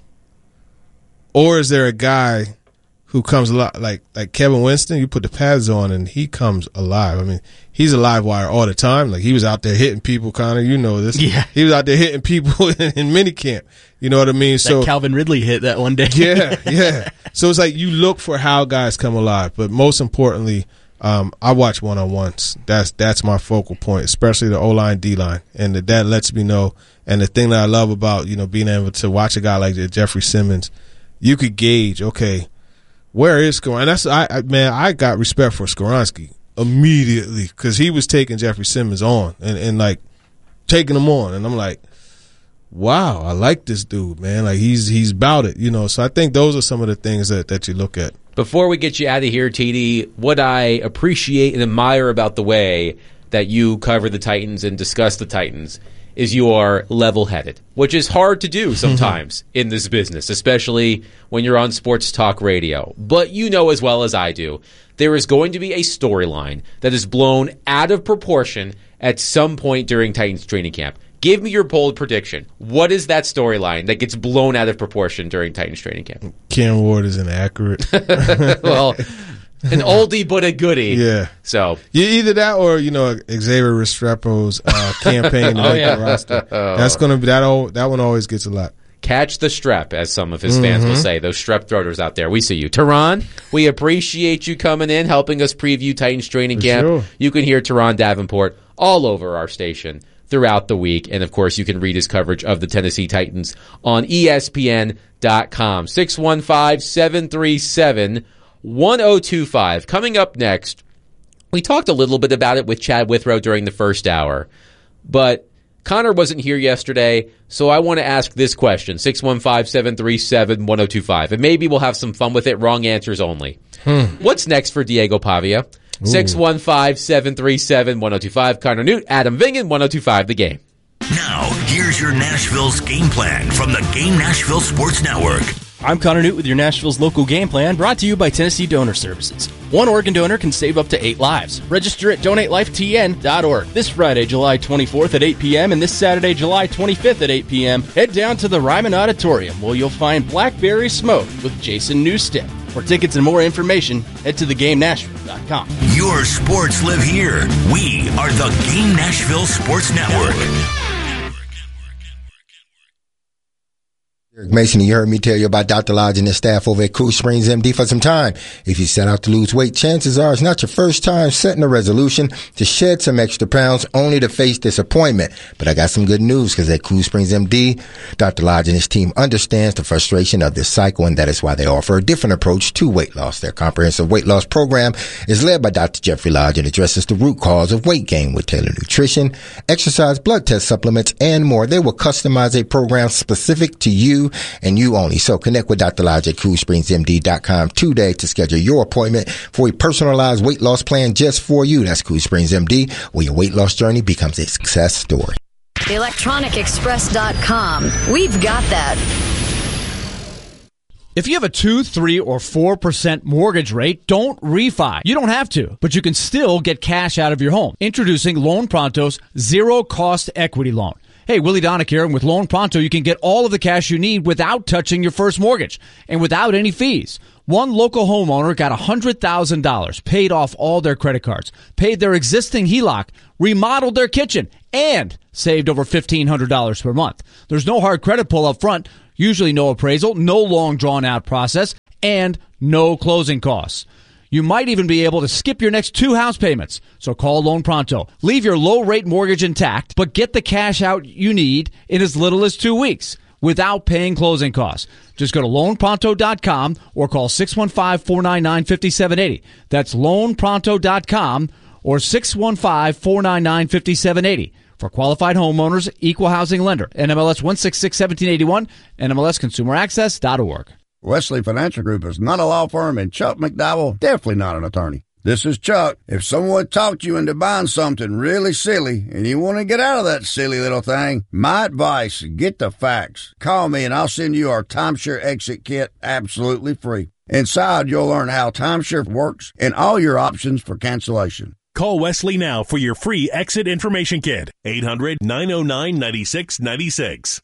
[SPEAKER 6] Or is there a guy who comes a lot like Kevin Winston? You put the pads on and he comes alive. I mean, he's a live wire all the time. Like, he was out there hitting people, Connor. You know this.
[SPEAKER 5] Yeah.
[SPEAKER 6] He was out there hitting people in minicamp. You know what I mean?
[SPEAKER 5] That Calvin Ridley hit that one day.
[SPEAKER 6] Yeah. So it's like you look for how guys come alive. But most importantly, I watch one-on-ones. That's my focal point, especially the O-line, D-line. And that lets me know. And the thing that I love about, being able to watch a guy like Jeffrey Simmons, you could gauge, okay, where is Skoronski? And I got respect for Skoronski immediately, because he was taking Jeffrey Simmons on and like taking him on, and I'm like, wow, I like this dude, man. Like, he's about it, So I think those are some of the things that you look at.
[SPEAKER 4] Before we get you out of here, TD, what I appreciate and admire about the way that you cover the Titans and discuss the Titans is you are level-headed, which is hard to do sometimes in this business, especially when you're on sports talk radio. But you know as well as I do, there is going to be a storyline that is blown out of proportion at some point during Titans training camp. Give me your bold prediction. What is that storyline that gets blown out of proportion during Titans training camp?
[SPEAKER 6] Cam Ward is inaccurate.
[SPEAKER 4] Well, an oldie but a goodie.
[SPEAKER 6] Yeah.
[SPEAKER 4] So
[SPEAKER 6] either that or Xavier Restrepo's campaign to make the roster. That's gonna be that one always gets a lot.
[SPEAKER 4] Catch the strep, as some of his fans will say. Those strep throaters out there. We see you. Teron, we appreciate you coming in, helping us preview Titans training camp.
[SPEAKER 6] Sure.
[SPEAKER 4] You can hear Teron Davenport all over our station throughout the week. And, of course, you can read his coverage of the Tennessee Titans on ESPN.com. 615-737-1025. Coming up next, we talked a little bit about it with Chad Withrow during the first hour, but Connor wasn't here yesterday, so I want to ask this question, 615-737-1025, and maybe we'll have some fun with it, wrong answers only. What's next for Diego Pavia? 615-737-1025. Connor Newt, Adam Vingen, 1025 The Game.
[SPEAKER 3] Now, here's your Nashville's game plan from the Game Nashville Sports Network.
[SPEAKER 5] I'm Connor Newt with your Nashville's local game plan, brought to you by Tennessee Donor Services. One organ donor can save up to 8 lives. Register at donatelifetn.org. This Friday, July 24th at 8 p.m. and this Saturday, July 25th at 8 p.m., head down to the Ryman Auditorium where you'll find Blackberry Smoke with Jason Newstead. For tickets and more information, head to theGameNashville.com.
[SPEAKER 3] Your sports live here. We are the Game Nashville Sports Network.
[SPEAKER 10] Eric Mason, you heard me tell you about Dr. Lodge and his staff over at Cool Springs MD for some time. If you set out to lose weight, chances are it's not your first time setting a resolution to shed some extra pounds only to face disappointment. But I got some good news, because at Cool Springs MD, Dr. Lodge and his team understands the frustration of this cycle, and that is why they offer a different approach to weight loss. Their comprehensive weight loss program is led by Dr. Jeffrey Lodge and addresses the root cause of weight gain with tailored nutrition, exercise, blood test supplements, and more. They will customize a program specific to you and you only. So connect with Dr. Lodge at CoolSpringsMD.com today to schedule your appointment for a personalized weight loss plan just for you. That's Cool Springs MD, where your weight loss journey becomes a success story.
[SPEAKER 12] ElectronicExpress.com. We've got that.
[SPEAKER 19] If you have a 2, 3, or 4% mortgage rate, don't refi. You don't have to, but you can still get cash out of your home. Introducing Loan Pronto's zero-cost equity loan. Hey, Willie Donick here, and with Loan Pronto, you can get all of the cash you need without touching your first mortgage and without any fees. One local homeowner got $100,000, paid off all their credit cards, paid their existing HELOC, remodeled their kitchen, and saved over $1,500 per month. There's no hard credit pull up front, usually no appraisal, no long drawn-out process, and no closing costs. You might even be able to skip your next 2 house payments. So call Loan Pronto. Leave your low-rate mortgage intact, but get the cash out you need in as little as 2 weeks without paying closing costs. Just go to loanpronto.com or call 615-499-5780. That's loanpronto.com or 615-499-5780. For qualified homeowners, equal housing lender. NMLS 1661781, NMLSconsumeraccess.org.
[SPEAKER 20] Wesley Financial Group is not a law firm, and Chuck McDowell definitely not an attorney. This is Chuck. If someone talked you into buying something really silly and you want to get out of that silly little thing, my advice, get the facts. Call me and I'll send you our timeshare exit kit absolutely free. Inside, you'll learn how timeshare works and all your options for cancellation.
[SPEAKER 21] Call Wesley now for your free exit information kit. 800-909-9696.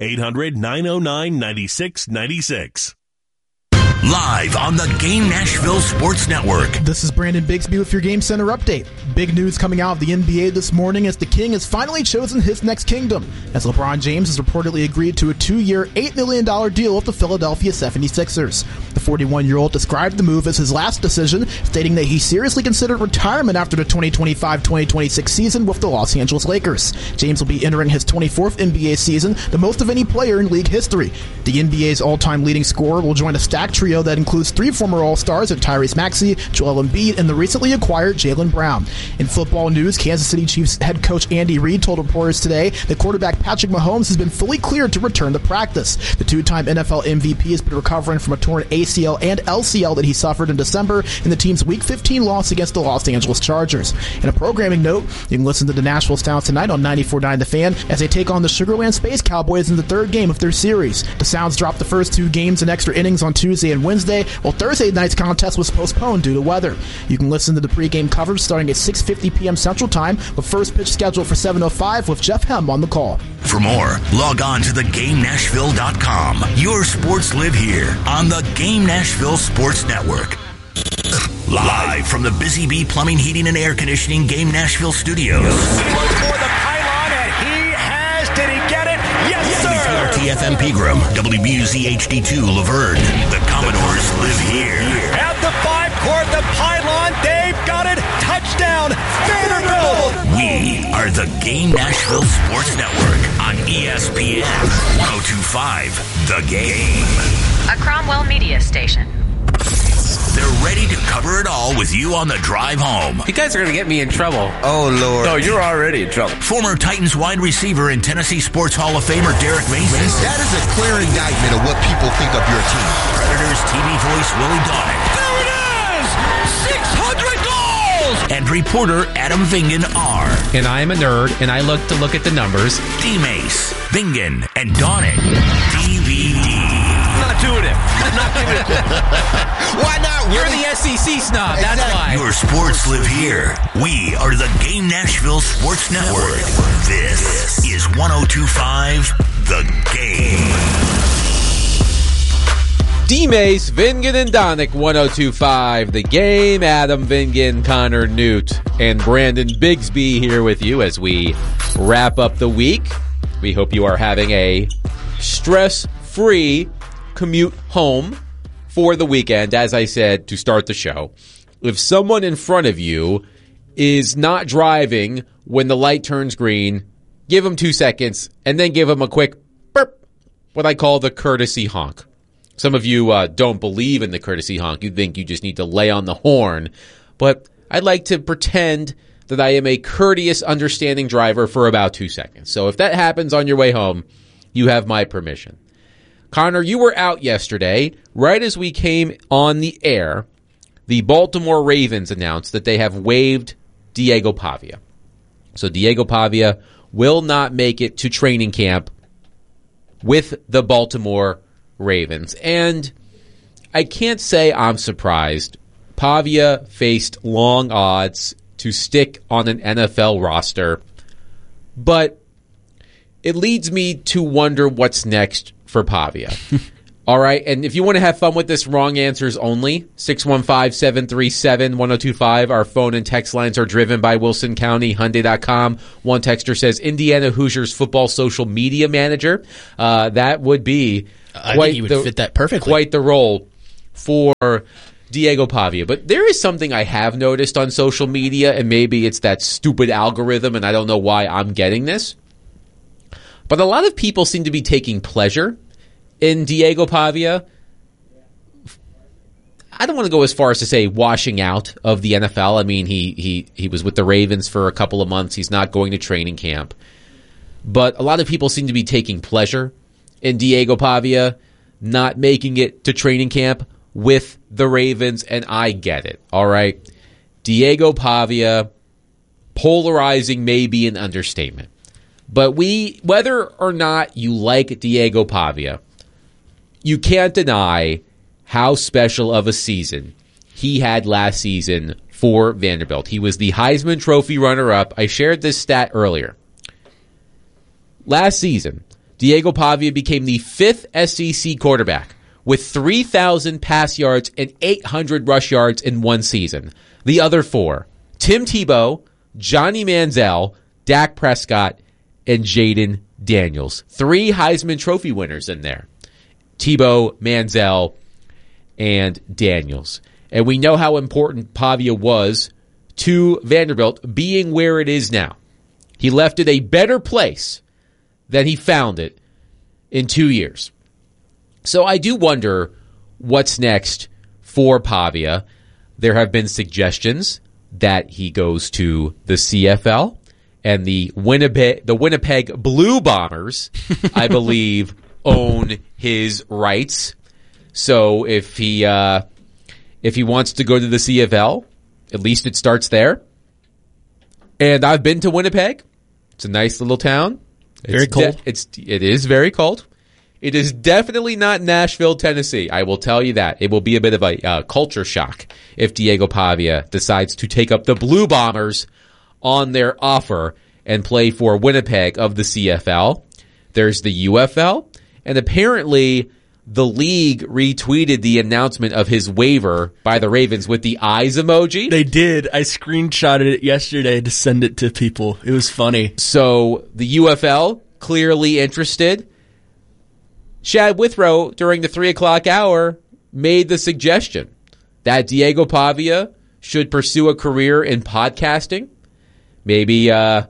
[SPEAKER 21] 800-909-9696.
[SPEAKER 3] Live on the Game Nashville Sports Network.
[SPEAKER 22] This is Brandon Bigsby with your Game Center update. Big news coming out of the NBA this morning as the King has finally chosen his next kingdom, as LeBron James has reportedly agreed to a 2-year, $8 million deal with the Philadelphia 76ers. The 41-year-old described the move as his last decision, stating that he seriously considered retirement after the 2025-2026 season with the Los Angeles Lakers. James will be entering his 24th NBA season, the most of any player in league history. The NBA's all-time leading scorer will join a stacked trio that includes 3 former All-Stars of Tyrese Maxey, Joel Embiid, and the recently acquired Jaylen Brown. In football news, Kansas City Chiefs head coach Andy Reid told reporters today that quarterback Patrick Mahomes has been fully cleared to return to practice. The 2-time NFL MVP has been recovering from a torn ACL and LCL that he suffered in December in the team's Week 15 loss against the Los Angeles Chargers. In a programming note, you can listen to the Nashville Sounds tonight on 94.9 The Fan as they take on the Sugar Land Space Cowboys in the 3rd game of their series. The Sounds dropped the first 2 games and extra innings on Tuesday and Wednesday, while Thursday night's contest was postponed due to weather. You can listen to the pregame coverage starting at 6:50 p.m. Central Time, with first pitch scheduled for 7:05 with Jeff Hem on the call.
[SPEAKER 3] For more, log on to theGameNashville.com. Your sports live here on the Game Nashville Sports Network. Live from the Busy Bee Plumbing, Heating, and Air Conditioning Game Nashville Studios.
[SPEAKER 23] He was for the pylon, and he has. Did he get it? Yes, sir.
[SPEAKER 3] TFM Pegram, WBUZ HD2 Laverne. The Commodores live here.
[SPEAKER 23] At the 5-court, the pylon. They've got it. Touchdown, Vanderbilt.
[SPEAKER 3] We are the Game Nashville Sports Network on ESPN 102.5 The Game.
[SPEAKER 24] A Cromwell media station.
[SPEAKER 3] They're ready to cover it all with you on the drive home.
[SPEAKER 25] You guys are going to get me in trouble.
[SPEAKER 10] Oh, Lord.
[SPEAKER 25] No, you're already in trouble.
[SPEAKER 3] Former Titans wide receiver and Tennessee Sports Hall of Famer Derek Mason.
[SPEAKER 10] That is a clear indictment of what people think of your team.
[SPEAKER 3] Predators TV voice Willie Donick.
[SPEAKER 23] There it is! 600 goals!
[SPEAKER 3] And and reporter Adam Vingan are.
[SPEAKER 4] And I am a nerd, and I look to look at the numbers.
[SPEAKER 3] D-Mace, Vingan, and Donick. DVD.
[SPEAKER 25] Not doing it. Not giving it.
[SPEAKER 10] Why not?
[SPEAKER 4] You're the SEC snob. That's why.
[SPEAKER 3] Your sports live here. We are the Game Nashville Sports Network. This is 102.5 The Game.
[SPEAKER 4] D-Mace, Vingan, and Donick, 102.5 The Game. Adam Vingan, Connor Newt, and Brandon Bigsby here with you as we wrap up the week. We hope you are having a stress-free commute home for the weekend. As I said to start the show, if someone in front of you is not driving when the light turns green, give them 2 seconds and then give them a quick burp, what I call the courtesy honk. Some of you don't believe in the courtesy honk. You think you just need to lay on the horn. But I'd like to pretend that I am a courteous, understanding driver for about 2 seconds. So if that happens on your way home, you have my permission. Connor, you were out yesterday. Right as we came on the air, the Baltimore Ravens announced that they have waived Diego Pavia. So Diego Pavia will not make it to training camp with the Baltimore Ravens. And I can't say I'm surprised. Pavia faced long odds to stick on an NFL roster, but it leads me to wonder what's next for Pavia. All right, and if you want to have fun with this, wrong answers only, 615-737-1025. Our phone and text lines are driven by WilsonCountyHyundai.com. One texter says, Indiana Hoosiers football social media manager. That would be
[SPEAKER 5] I think he would fit that perfectly.
[SPEAKER 4] Quite the role for Diego Pavia. But there is something I have noticed on social media, and maybe it's that stupid algorithm, and I don't know why I'm getting this. But a lot of people seem to be taking pleasure in Diego Pavia. I don't want to go as far as to say washing out of the NFL. I mean, he was with the Ravens for a couple of months. He's not going to training camp. But a lot of people seem to be taking pleasure in Diego Pavia not making it to training camp with the Ravens, and I get it, all right? Diego Pavia, polarizing may be an understatement. But whether or not you like Diego Pavia, you can't deny how special of a season he had last season for Vanderbilt. He was the Heisman Trophy runner-up. I shared this stat earlier. Last season, Diego Pavia became the 5th SEC quarterback with 3,000 pass yards and 800 rush yards in one season. The other 4, Tim Tebow, Johnny Manziel, Dak Prescott, and Jaden Daniels. 3 Heisman Trophy winners in there. Tebow, Manziel, and Daniels. And we know how important Pavia was to Vanderbilt being where it is now. He left it a better place than he found it in 2 years. So I do wonder what's next for Pavia. There have been suggestions that he goes to the CFL, and the Winnipeg Blue Bombers, I believe, own his rights. So if he wants to go to the CFL, at least it starts there. And I've been to Winnipeg. It's a nice little town.
[SPEAKER 5] Very cold.
[SPEAKER 4] It is very cold. It is definitely not Nashville, Tennessee. I will tell you that. It will be a bit of a culture shock if Diego Pavia decides to take up the Blue Bombers on their offer and play for Winnipeg of the CFL. There's the UFL, and apparently the league retweeted the announcement of his waiver by the Ravens with the eyes emoji.
[SPEAKER 5] They did. I screenshotted it yesterday to send it to people. It was funny.
[SPEAKER 4] So the UFL, clearly interested. Shad Withrow, during the 3 o'clock hour, made the suggestion that Diego Pavia should pursue a career in podcasting, maybe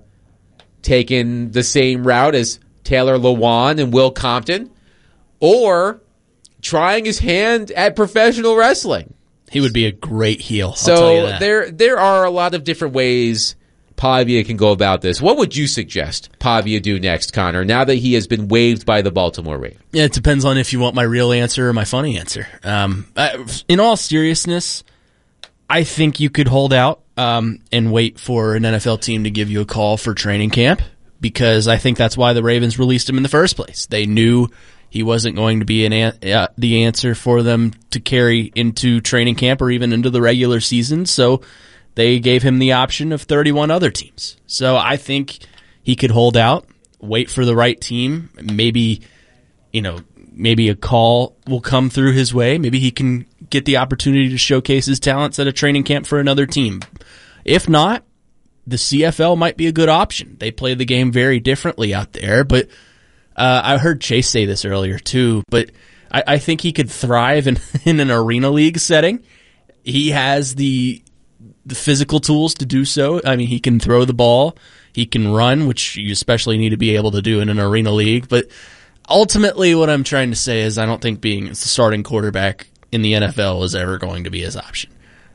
[SPEAKER 4] taking the same route as Taylor Lewan and Will Compton, or trying his hand at professional wrestling.
[SPEAKER 5] He would be a great heel.
[SPEAKER 4] So
[SPEAKER 5] I'll tell you that.
[SPEAKER 4] there are a lot of different ways Pavia can go about this. What would you suggest Pavia do next, Connor, now that he has been waived by the Baltimore Ravens?
[SPEAKER 5] Yeah, it depends on if you want my real answer or my funny answer. In all seriousness, I think you could hold out and wait for an NFL team to give you a call for training camp, because I think that's why the Ravens released him in the first place. They knew he wasn't going to be the answer for them to carry into training camp or even into the regular season, so they gave him the option of 31 other teams. So I think he could hold out, wait for the right team. Maybe a call will come through his way. Maybe he can get the opportunity to showcase his talents at a training camp for another team. If not, the CFL might be a good option. They play the game very differently out there, but I heard Chase say this earlier too, but I think he could thrive in an arena league setting. He has the physical tools to do so. I mean, he can throw the ball, he can run, which you especially need to be able to do in an arena league. But ultimately, what I'm trying to say is I don't think being the starting quarterback in the NFL is ever going to be his option.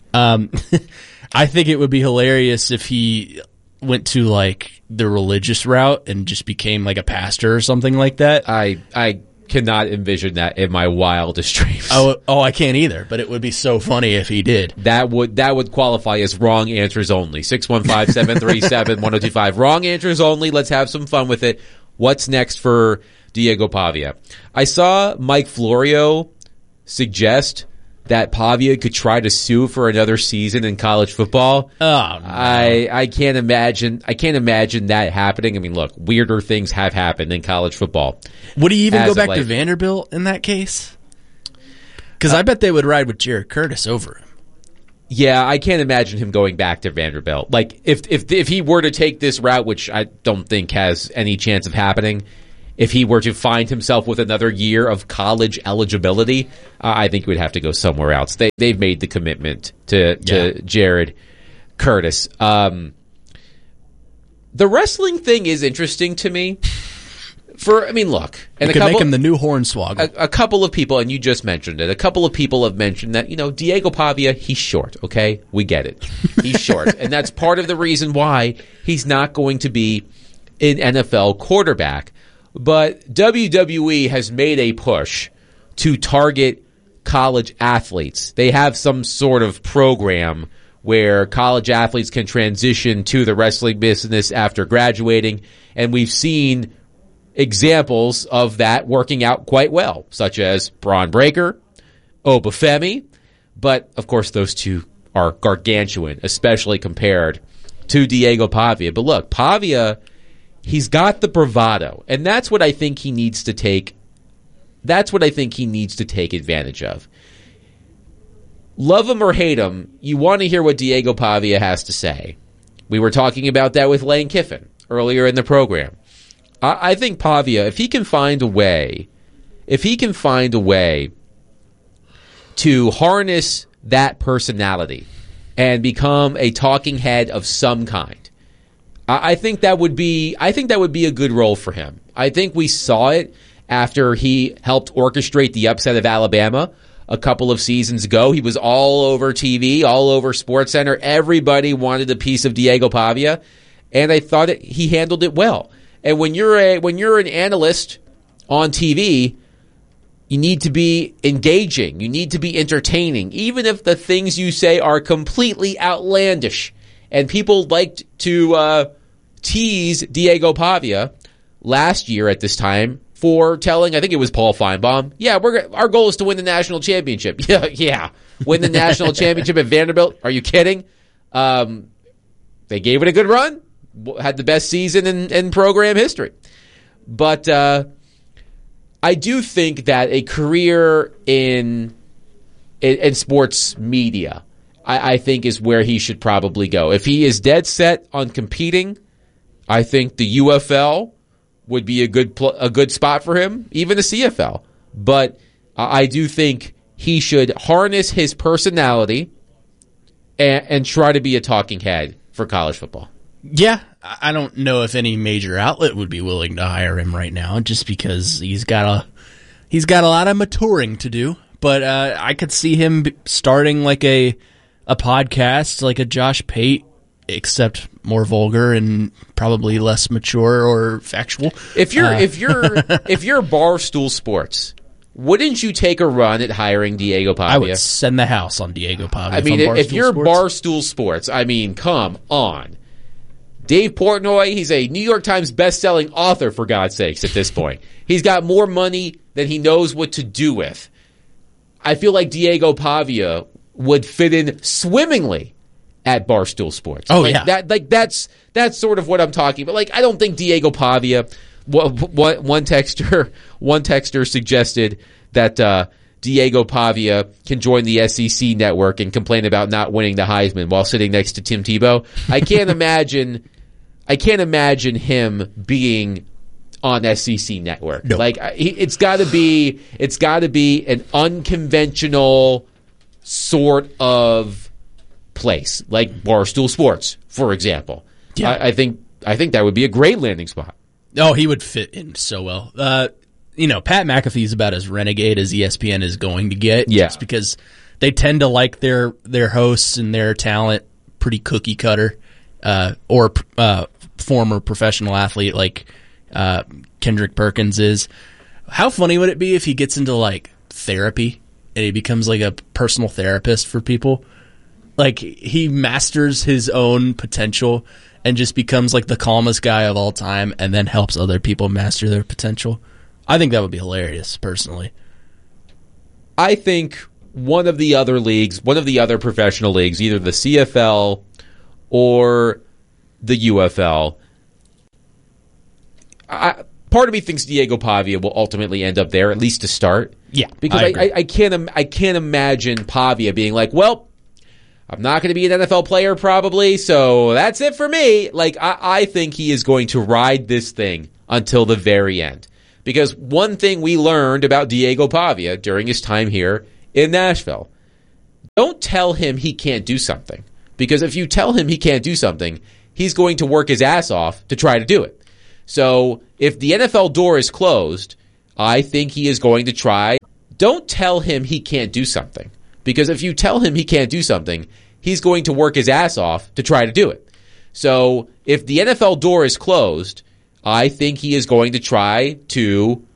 [SPEAKER 5] I think it would be hilarious if he went to like the religious route and just became like a pastor or something like that.
[SPEAKER 4] I cannot envision that in my wildest dreams.
[SPEAKER 5] Oh, I can't either, but it would be so funny if he did.
[SPEAKER 4] That would qualify as wrong answers only. 615-737-1025. Wrong answers only. Let's have some fun with it. What's next for Diego Pavia? I saw Mike Florio suggest that Pavia could try to sue for another season in college football.
[SPEAKER 5] Oh, no.
[SPEAKER 4] I can't imagine that happening. I mean, look, weirder things have happened in college football.
[SPEAKER 5] Would he even go back to Vanderbilt in that case? Because I bet they would ride with Jared Curtis over him.
[SPEAKER 4] Yeah, I can't imagine him going back to Vanderbilt. Like, if he were to take this route, which I don't think has any chance of happening, if he were to find himself with another year of college eligibility, I think he would have to go somewhere else. They've made the commitment to Jared Curtis. The wrestling thing is interesting to me. Look,
[SPEAKER 5] and make him the new Hornswoggle.
[SPEAKER 4] A couple of people, and you just mentioned it. A couple of people have mentioned that Diego Pavia, he's short. Okay, we get it. He's short, and that's part of the reason why he's not going to be an NFL quarterback. But WWE has made a push to target college athletes. They have some sort of program where college athletes can transition to the wrestling business after graduating, and we've seen examples of that working out quite well, such as Braun Breaker, Obafemi, but of course those two are gargantuan, especially compared to Diego Pavia. But look, Pavia, he's got the bravado, and that's what I think he needs to take. That's what I think he needs to take advantage of. Love him or hate him, you want to hear what Diego Pavia has to say. We were talking about that with Lane Kiffin earlier in the program. I think Pavia, if he can find a way to harness that personality and become a talking head of some kind, I think that would be a good role for him. I think we saw it after he helped orchestrate the upset of Alabama a couple of seasons ago. He was all over TV, all over SportsCenter. Everybody wanted a piece of Diego Pavia, and I thought he handled it well. And when you're an analyst on TV, you need to be engaging. You need to be entertaining, even if the things you say are completely outlandish. And people liked to tease Diego Pavia last year at this time for telling, I think it was Paul Feinbaum, our goal is to win the national championship. Yeah, win the national championship at Vanderbilt. Are you kidding? They gave it a good run. Had the best season in program history. But I do think that a career in sports media, I think, is where he should probably go. If he is dead set on competing, I think the UFL would be a good spot for him, even the CFL. But I do think he should harness his personality and try to be a talking head for college football.
[SPEAKER 5] Yeah, I don't know if any major outlet would be willing to hire him right now, just because he's got a lot of maturing to do. But I could see him starting like a podcast, like a Josh Pate, except more vulgar and probably less mature or factual.
[SPEAKER 4] If you're Barstool Sports, wouldn't you take a run at hiring Diego Pavia?
[SPEAKER 5] I would send the house on Diego Pavia.
[SPEAKER 4] I mean, if you're Barstool Sports, I mean, come on. Dave Portnoy, he's a New York Times best-selling author, for God's sakes, at this point. He's got more money than he knows what to do with. I feel like Diego Pavia would fit in swimmingly at Barstool Sports.
[SPEAKER 5] Oh,
[SPEAKER 4] like,
[SPEAKER 5] yeah.
[SPEAKER 4] That's sort of what I'm talking about. Like, I don't think Diego Pavia... One texter suggested that Diego Pavia can join the SEC network and complain about not winning the Heisman while sitting next to Tim Tebow. I can't imagine him being on SEC network.
[SPEAKER 5] Nope.
[SPEAKER 4] Like it's got to be an unconventional sort of place, like Barstool Sports, for example.
[SPEAKER 5] Yeah.
[SPEAKER 4] I think that would be a great landing spot.
[SPEAKER 5] Oh, he would fit in so well. Pat McAfee's about as renegade as ESPN is going to get.
[SPEAKER 4] Yeah.
[SPEAKER 5] Just because they tend to like their hosts and their talent pretty cookie cutter, or former professional athlete like Kendrick Perkins is. How funny would it be if he gets into like therapy and he becomes like a personal therapist for people? Like he masters his own potential and just becomes like the calmest guy of all time and then helps other people master their potential. I think that would be hilarious, personally.
[SPEAKER 4] I think one of the other professional leagues, either the CFL or the UFL, part of me thinks Diego Pavia will ultimately end up there, at least to start.
[SPEAKER 5] Yeah,
[SPEAKER 4] because I can't imagine Pavia being like, well, I'm not going to be an NFL player probably, so that's it for me. Like, I think he is going to ride this thing until the very end. Because one thing we learned about Diego Pavia during his time here in Nashville, don't tell him he can't do something. Because if you tell him he can't do something, he's going to work his ass off to try to do it. So if the NFL door is closed, I think he is going to try. Don't tell him he can't do something. Because if you tell him he can't do something, he's going to work his ass off to try to do it. So if the NFL door is closed, I think he is going to try to